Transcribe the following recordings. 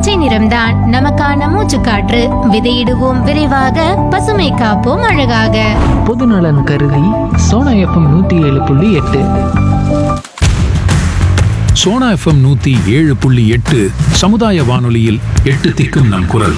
பச்சை நிறம்தான் நமக்கான மூச்சுக்காற்று. விதையிடுவோம் விரைவாக, பசுமை காப்போம் அழகாக. பொதுநலன் கருதி சோனா எஃப்எம் 107.8. சோனா எஃப்எம் 107.8 சமுதாய வானொலியில் 8 திக்கும் நம் குரல்.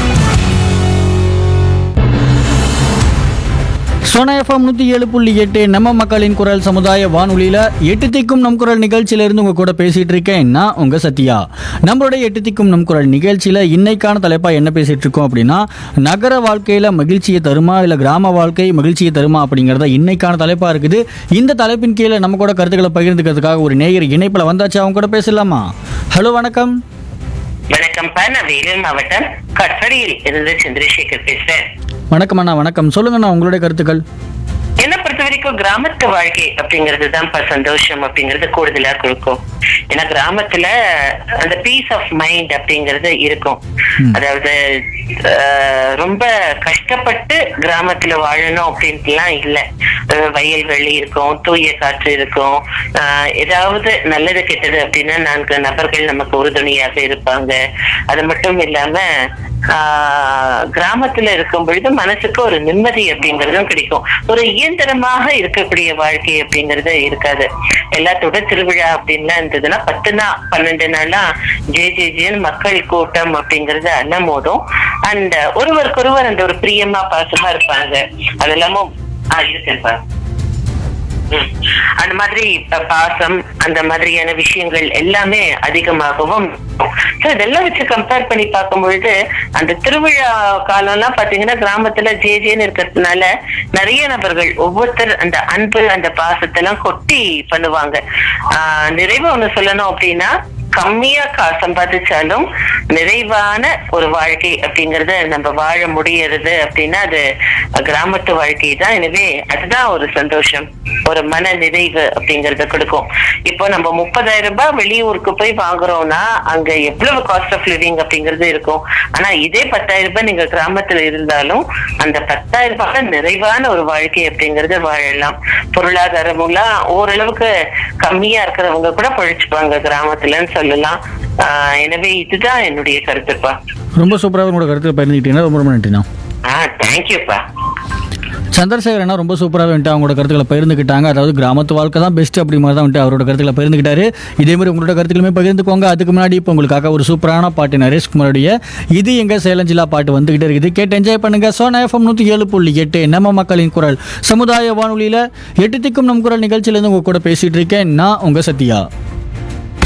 சோனா எஃப்எம் 107.8 நம்ம மக்களின் குரல் சமுதாய வானொலியில் 8 திக்கும் நம் குரல் நிகழ்ச்சியிலிருந்து உங்கள் கூட பேசிகிட்டு இருக்கேன் நான் உங்கள் சத்யா. நம்மளுடைய 8 திக்கும் நம் குரல் நிகழ்ச்சியில் இன்னைக்கான தலைப்பாக என்ன பேசிகிட்டு இருக்கோம் அப்படின்னா, நகர வாழ்க்கையில் மகிழ்ச்சியை தருமா இல்லை கிராம வாழ்க்கை மகிழ்ச்சியை தருமா அப்படிங்கிறத இன்னைக்கான தலைப்பாக இருக்குது. இந்த தலைப்பின் கீழே நம்ம கூட கருத்துக்களை பகிர்ந்துக்கிறதுக்காக ஒரு நேயர் இணைப்பில் வந்தாச்சு. அவங்க கூட பேசலாமா? ஹலோ, வணக்கம். வணக்கம், நான் வேலூர் மாவட்டம் கட்படியில் இருந்து சந்திரசேகர் பேசுறேன். வணக்கம் அண்ணா. வணக்கம், சொல்லுங்கண்ணா உங்களுடைய கருத்துக்கள். என்ன பொறுத்த வரைக்கும் கிராமத்து வாழ்க்கை அப்படிங்கிறது தான் சந்தோஷம் அப்படிங்கறது கூடுதலா கொடுக்கும். ஏன்னா கிராமத்துல அந்த பீஸ் ஆஃப் மைண்ட் அப்படிங்கறது இருக்கும். அதாவது ரொம்ப கஷ்டப்பட்டு கிராமத்துல வாழணும் அப்படின்ட்டுலாம் இல்ல. வயல்வெளி இருக்கும், தூய காற்று இருக்கும், ஏதாவது நல்லது கெட்டது அப்படின்னா 4 நபர்கள் நமக்கு உறுதுணையாக இருப்பாங்க. அது மட்டும் இல்லாம கிராமத்துல இருக்கும் பொழுது மனசுக்கு ஒரு நிம்மதி அப்படிங்கறதும் கிடைக்கும். ஒரு இயந்திரமாக இருக்கக்கூடிய வாழ்க்கை அப்படிங்கறது இருக்காது. எல்லாத்தோட திருவிழா அப்படின்லாம் இருந்ததுன்னா 10 நாள் 12 நாளா ஜேன்னு மக்கள் கூட்டம் அப்படிங்கறது அலமோதும். அண்ட் ஒருவருக்கொருவர் அந்த ஒரு பிரியமா பாசமா இருப்பாங்க. அதெல்லாமும் இருப்பாங்க. அந்த மாதிரி பாசம், அந்த மாதிரியான விஷயங்கள் எல்லாமே அதிகமாகவும். இதெல்லாம் வச்சு கம்பேர் பண்ணி பார்க்கும் பொழுது அந்த திருவிழா காலம் எல்லாம் பாத்தீங்கன்னா கிராமத்துல ஜேன்னு இருக்கிறதுனால நிறைய நபர்கள் ஒவ்வொருத்தர் அந்த அன்பு அந்த பாசத்தை எல்லாம் கொட்டி பண்ணுவாங்க. நிறைவா ஒண்ணு சொல்லணும் அப்படின்னா, கம்மியா சம்பாதிச்சாலும் நிறைவான ஒரு வாழ்க்கை அப்படிங்கறத நம்ம வாழ முடியறது அப்படின்னா அது கிராமத்து வாழ்க்கை தான். எனவே அதுதான் ஒரு சந்தோஷம், ஒரு மன நிறைவு அப்படிங்கறத கொடுக்கும். இப்போ நம்ம 30,000 ரூபாய் வெளியூருக்கு போய் வாங்குறோம்னா அங்க எவ்வளவு காஸ்ட் ஆஃப் லிவிங் அப்படிங்கிறது இருக்கும். ஆனா இதே 10,000 ரூபாய் நீங்க கிராமத்துல இருந்தாலும் அந்த 10,000 ரூபாய் நிறைவான ஒரு வாழ்க்கை அப்படிங்கறது வாழலாம். பொருளாதாரமும் ஓரளவுக்கு கம்மியா இருக்கிறவங்க கூட பொழைச்சுப்பாங்க கிராமத்துலன்னு சொல்லலாம். எனவே இதுதான் என்னுடைய கருத்துப்பா. ரொம்ப சூப்பராக உங்களோட கருத்தை பகிர்ந்துக்கிட்டீங்கன்னா ரொம்ப ரொம்ப நன்றிண்ணா. தேங்க்யூப்பா. சந்திரசேகரனா ரொம்ப சூப்பராக வந்துட்டு அவங்களோட கருத்துக்களை பகிர்ந்துக்கிட்டாங்க. அதாவது கிராமத்து வாழ்க்கை தான் பெஸ்ட் அப்படி மாதிரி தான் வந்துட்டு அவரோட கருத்துக்களை பகிர்ந்துக்கிட்டாரு. இதே மாதிரி உங்களோட கருத்துக்களுமே பகிர்ந்துக்கோங்க. அதுக்கு முன்னாடி இப்போ உங்களுக்காக ஒரு சூப்பரான பாட்டு நரேஷ்குமாரோடைய இது எங்க சேலம் ஜில்லா பாட்டு வந்துகிட்டே இருக்குது. கேட்டு என்ஜாய் பண்ணுங்க. சோனா எஃப்எம் 107.8 நம்ம மக்களின் குரல் சமுதாய வானொலியில் 8 திக்கும் நம் குரல் நிகழ்ச்சியிலேருந்து உங்க கூட பேசிட்டு இருக்கேன் நான் உங்க சத்யா.